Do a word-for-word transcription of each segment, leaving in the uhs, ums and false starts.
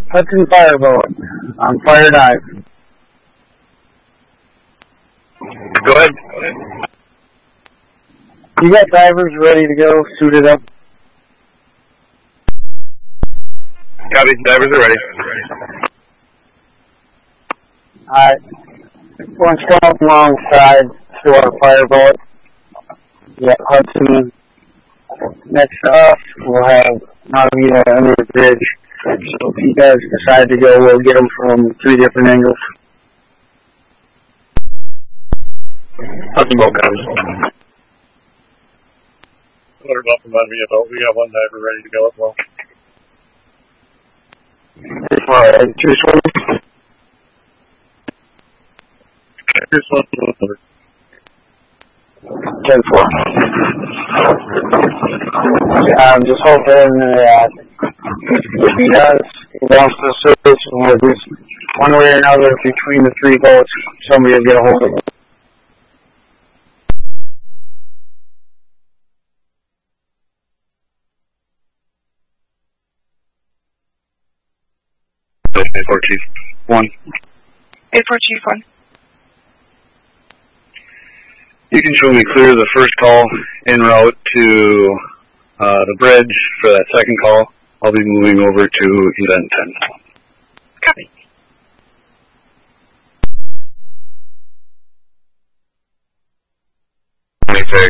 Hudson Fireboat on Fire Dive. Go ahead. You got divers ready to go, suited up? Copy. Divers are ready. Alright. Going to come up alongside to our fireboat. We got Hudson. Next to us, we'll have Malamita under the bridge. So if you guys decide to go, we'll get them from three different angles. Hudson boat comes. Clear up from Malamita boat. We got one diver ready to go as well. As far as two swimmers? Two swimmers. ten four. I'm just hoping that if he does, he wants to service or just one way or another between the three boats, somebody will get a hold of him. eight four Chief one. eight four Chief one. You can show me clear the first call en route to uh, the bridge for that second call. I'll be moving over to event ten. Copy. twenty-six.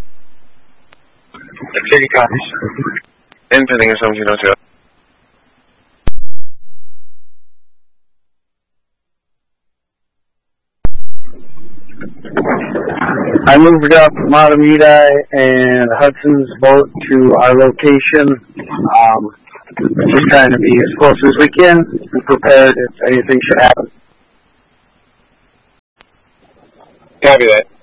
City copies. Inputting is seventeen oh two. I moved up Malamita and Hudson's boat to our location. Um, just trying to be as close as we can and prepared if anything should happen. Copy that.